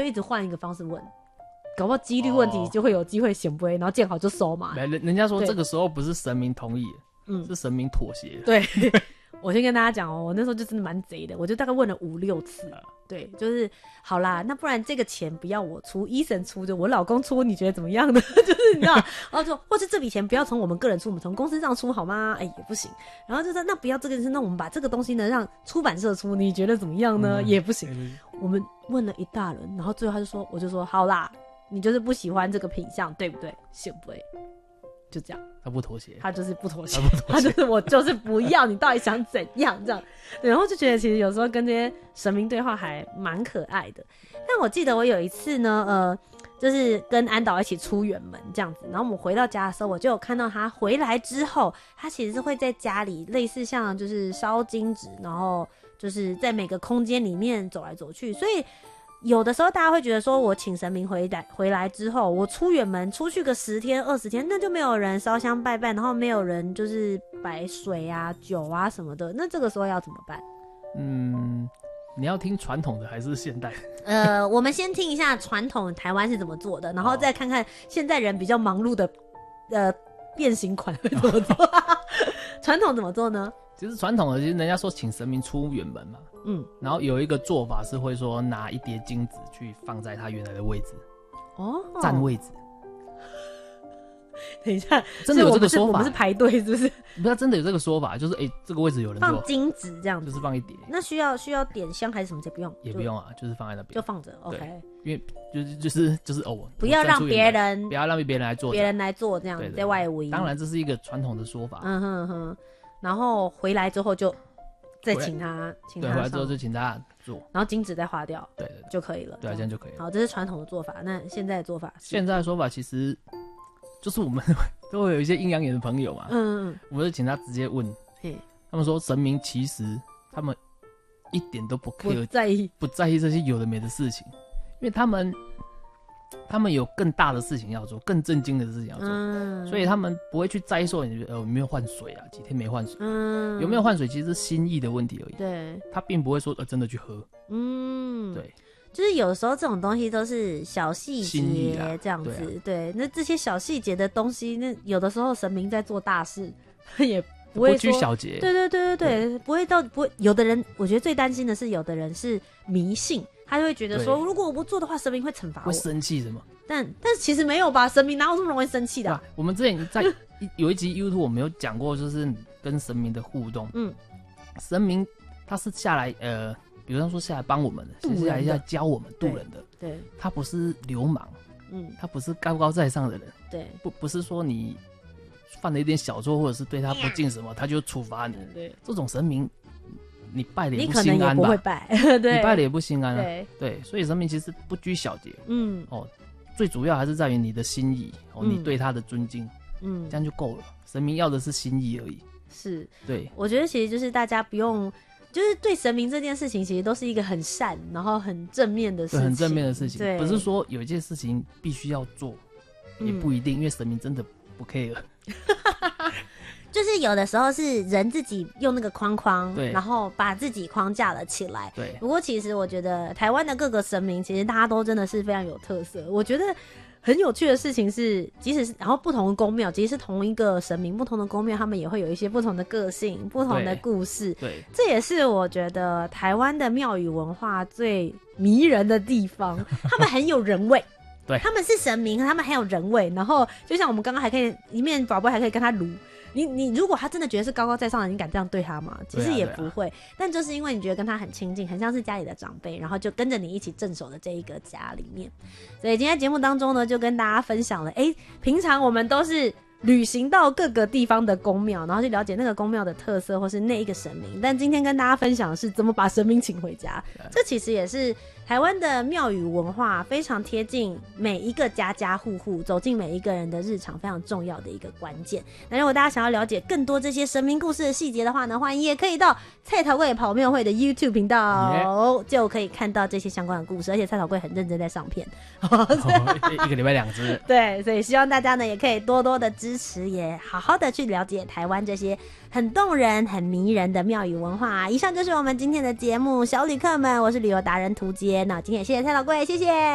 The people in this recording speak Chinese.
一直换一个方式问，搞不好几率问题就会有机会显杯，然后见好就收嘛。 人家说这个时候不是神明同意，是神明妥协。 对，我先跟大家讲我那时候就真的蛮贼的，我就大概问了5-6次。对，就是好啦，那不然这个钱不要我出，医生出，就我老公出，你觉得怎么样呢？就是你知道，然后就或是这笔钱不要从我们个人出，我们从公司上出好吗？也不行。然后就说那不要这个事，那我们把这个东西呢让出版社出，你觉得怎么样呢？也不行。我们问了一大轮，然后最后他就说，我就说好啦，你就是不喜欢这个品相，对不对？行不对？就这样， 他不妥协， 他就是不妥协，他就是我就是不要，你到底想怎样这样？对，然后就觉得其实有时候跟这些神明对话还蛮可爱的。但我记得我有一次呢，就是跟安导一起出远门这样子，然后我们回到家的时候，我就有看到他回来之后，他其实是会在家里类似像就是烧金纸，然后就是在每个空间里面走来走去，所以。有的时候大家会觉得说我请神明回来之后，我出远门出去个10天20天，那就没有人烧香拜拜，然后没有人就是摆水啊酒啊什么的，那这个时候要怎么办？ 你要听传统的还是现代？ 我们先听一下传统台湾是怎么做的，然后再看看现在人比较忙碌的变形款会怎么做。传统怎么做呢？ 其实传统的，其实人家说请神明出远门嘛，然后有一个做法是会说拿一叠金子去放在他原来的位置，占位置。等一下，真的有这个说法？我们是排队是不是？ 不是，真的有这个说法，就是这个位置有人坐， 放金子这样子， 就是放一叠。 那需要点香还是什么？不用， 也不用啊，就是放在那边， 就放着。OK， 因为就是不要让别人来做， 别人来做这样，在外围。 当然这是一个传统的说法。 然后回来之后就再请他对，回来之后就请他做， 然后金纸再划掉， 对就可以了。 对，这样就可以了。 好，这是传统的做法。那现在的做法是？ 现在的说法其实就是我们都会有一些阴阳眼的朋友嘛，我们就请他直接问，他们说神明其实他们一点都不 care， 不在意这些有的没的事情，因为他们有更大的事情要做，更震惊的事情要做，所以他们不会去在意说你有没有换水啊，几天没换水，有没有换水其实是心意的问题而已。对，他并不会说真的去喝。对， 就是有时候这种东西都是小细节这样子。对，那这些小细节的东西，那有的时候神明在做大事，也不会拘小节。 对，不会有的人，我觉得最担心的是有的人是迷信。他就会觉得说，如果我不做的话，神明会惩罚我， 会生气什么？ 但是其实没有吧，神明哪有这么容易生气的？ 我们之前在有一集 YouTube 我们有讲过，就是跟神明的互动。神明他是下来比如说下来帮我们的，是下来教我们渡人的。对，他不是流氓，他不是高高在上的人。对，不是说你犯了一点小错，或者是对他不敬什么，他就处罚你。对，这种神明。你拜的也不心安吧？你可能也不会拜，对，你拜的也不心安啊。对，所以神明其实不拘小节，最主要还是在于你的心意，你对他的尊敬，这样就够了。神明要的是心意而已。是，对，我觉得其实就是大家不用，就是对神明这件事情，其实都是一个很善，然后很正面的事情，很正面的事情，不是说有一件事情必须要做，也不一定，因为神明真的不 care。就是有的时候是人自己用那个框框，然后把自己框架了起来。对，不过其实我觉得台湾的各个神明，其实大家都真的是非常有特色。我觉得很有趣的事情是，即使是然后不同的宫庙，即使是同一个神明，不同的宫庙，他们也会有一些不同的个性、不同的故事。对，这也是我觉得台湾的庙宇文化最迷人的地方，他们很有人味。对，他们是神明，他们很有人味。然后就像我们刚刚还可以一面宝贝还可以跟他撸。你如果他真的觉得是高高在上的，你敢这样对他吗？其实也不会，但就是因为你觉得跟他很亲近，很像是家里的长辈，然后就跟着你一起镇守的这一个家里面。所以今天节目当中呢，就跟大家分享了，平常我们都是旅行到各个地方的宫庙，然后去了解那个宫庙的特色或是那一个神明，但今天跟大家分享的是怎么把神明请回家。这其实也是台湾的庙宇文化非常贴近每一个家家户户，走进每一个人的日常，非常重要的一个关键。那如果大家想要了解更多这些神明故事的细节的话呢，欢迎也可以到菜头粿跑庙会的 YouTube 频道，就可以看到这些相关的故事，而且菜头粿很认真在上片， 一个礼拜2支。 对，所以希望大家呢也可以多多的支持，也好好的去了解台湾这些很动人、很迷人的庙宇文化。以上就是我们今天的节目，小旅客们，我是旅游达人涂杰。那今天也谢谢蔡老贵，谢谢。